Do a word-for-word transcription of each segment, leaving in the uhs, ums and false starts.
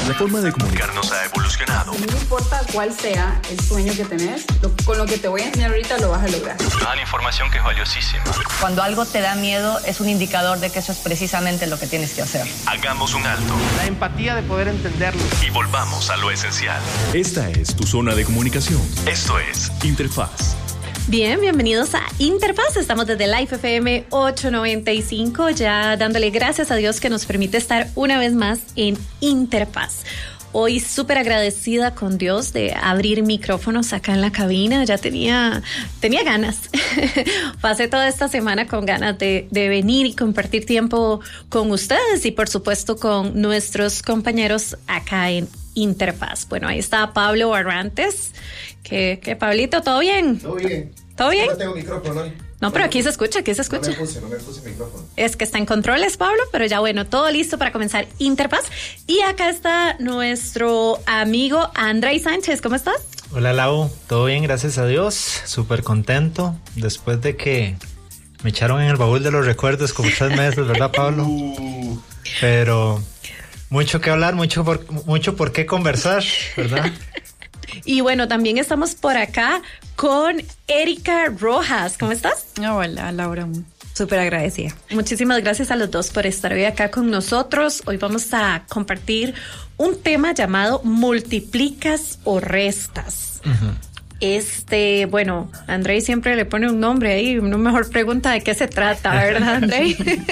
La forma de comunicarnos ha evolucionado. No importa cuál sea el sueño que tenés, lo, con lo que te voy a enseñar ahorita lo vas a lograr. Nos dan información que es valiosísima. Cuando algo te da miedo es un indicador de que eso es precisamente lo que tienes que hacer. Hagamos un alto. La empatía de poder entenderlo. Y volvamos a lo esencial. Esta es tu zona de comunicación. Esto es Interfaz. Bien, bienvenidos a Interfaz. Estamos desde Life F M ochocientos noventa y cinco, ya dándole gracias a Dios que nos permite estar una vez más en Interfaz. Hoy súper agradecida con Dios de abrir micrófonos acá en la cabina. Ya tenía, tenía ganas. Pasé toda esta semana con ganas de, de venir y compartir tiempo con ustedes y por supuesto con nuestros compañeros acá en Interfaz. Bueno, ahí está Pablo Barrantes. Que, que Pablito, ¿todo bien? Todo bien. ¿Todo bien? No tengo micrófono hoy. No, pero aquí se escucha, aquí se escucha. No me puse, no me puse micrófono. Es que está en controles, Pablo, pero ya bueno, todo listo para comenzar Interfaz. Y acá está nuestro amigo Andrei Sánchez, ¿cómo estás? Hola Lau, todo bien, gracias a Dios, súper contento después de que me echaron en el baúl de los recuerdos como tres meses, ¿verdad, Pablo? Uh. Pero mucho que hablar, mucho por, mucho por qué conversar, ¿verdad? Y bueno, también estamos por acá con Erika Rojas. ¿Cómo estás? Hola, Laura. Súper agradecida. Muchísimas gracias a los dos por estar hoy acá con nosotros. Hoy vamos a compartir un tema llamado multiplicas o restas. Uh-huh. Este, bueno, Andrei siempre le pone un nombre ahí, una mejor pregunta de qué se trata, ¿verdad, Andrei?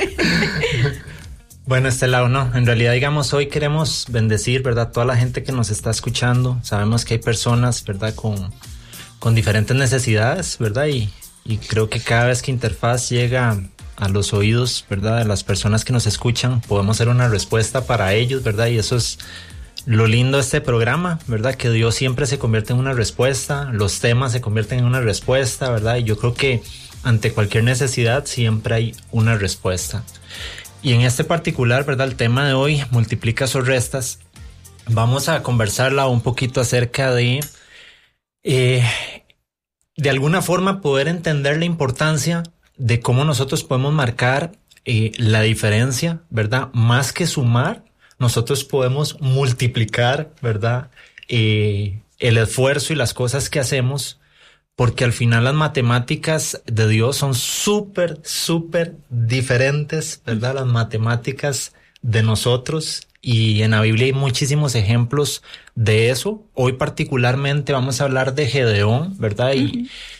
Bueno, este lado no, en realidad digamos hoy queremos bendecir, ¿verdad? Toda la gente que nos está escuchando, sabemos que hay personas, ¿verdad? Con, con diferentes necesidades, ¿verdad? Y, y creo que cada vez que Interfaz llega a los oídos, ¿verdad? De las personas que nos escuchan, podemos hacer una respuesta para ellos, ¿verdad? Y eso es lo lindo de este programa, ¿verdad? Que Dios siempre se convierte en una respuesta, los temas se convierten en una respuesta, ¿verdad? Y yo creo que ante cualquier necesidad siempre hay una respuesta. Y en este particular, ¿verdad? El tema de hoy, multiplicas o restas, vamos a conversarla un poquito acerca de, eh, de alguna forma poder entender la importancia de cómo nosotros podemos marcar eh, la diferencia, ¿verdad? Más que sumar, nosotros podemos multiplicar, ¿verdad? Eh, el esfuerzo y las cosas que hacemos. Porque al final las matemáticas de Dios son súper, súper diferentes, ¿verdad? Las matemáticas de nosotros, y en la Biblia hay muchísimos ejemplos de eso. Hoy particularmente vamos a hablar de Gedeón, ¿verdad? Y, uh-huh.